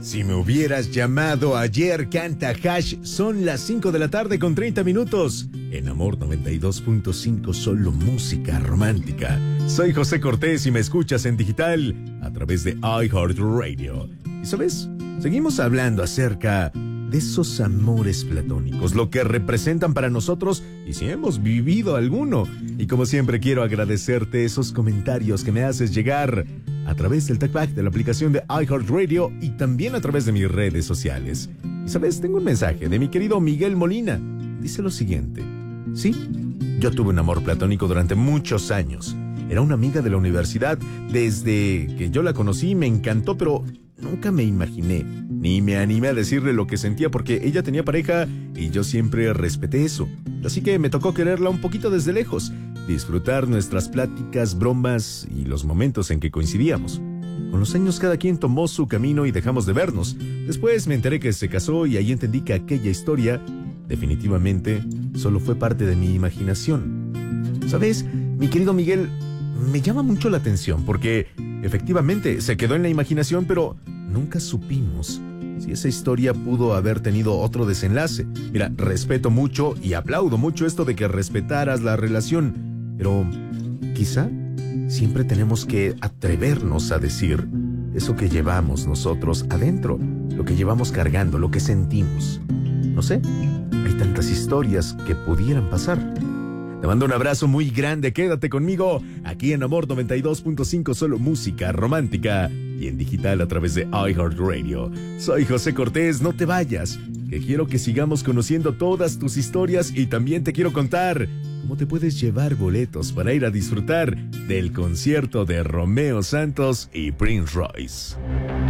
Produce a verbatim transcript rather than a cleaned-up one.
Si me hubieras llamado ayer, canta Hash. Son las cinco de la tarde con treinta minutos. En Amor noventa y dos punto cinco, solo música romántica. Soy José Cortés y me escuchas en digital a través de iHeartRadio. ¿Y sabes? Seguimos hablando acerca de esos amores platónicos, lo que representan para nosotros y si hemos vivido alguno. Y como siempre quiero agradecerte esos comentarios que me haces llegar a través del TalkBack de la aplicación de iHeartRadio y también a través de mis redes sociales. Y sabes, tengo un mensaje de mi querido Miguel Molina. Dice lo siguiente: sí, yo tuve un amor platónico durante muchos años. Era una amiga de la universidad. Desde que yo la conocí me encantó, pero nunca me imaginé, ni me animé a decirle lo que sentía porque ella tenía pareja y yo siempre respeté eso. Así que me tocó quererla un poquito desde lejos, disfrutar nuestras pláticas, bromas y los momentos en que coincidíamos. Con los años cada quien tomó su camino y dejamos de vernos. Después me enteré que se casó y ahí entendí que aquella historia definitivamente solo fue parte de mi imaginación. ¿Sabes, mi querido Miguel? Me llama mucho la atención porque efectivamente se quedó en la imaginación, pero nunca supimos si esa historia pudo haber tenido otro desenlace. Mira, respeto mucho y aplaudo mucho esto de que respetaras la relación, pero quizá siempre tenemos que atrevernos a decir eso que llevamos nosotros adentro, lo que llevamos cargando, lo que sentimos. No sé, hay tantas historias que pudieran pasar. Te mando un abrazo muy grande, quédate conmigo aquí en Amor noventa y dos punto cinco, solo música romántica y en digital a través de iHeartRadio. Soy José Cortés, no te vayas, que quiero que sigamos conociendo todas tus historias y también te quiero contar cómo te puedes llevar boletos para ir a disfrutar del concierto de Romeo Santos y Prince Royce.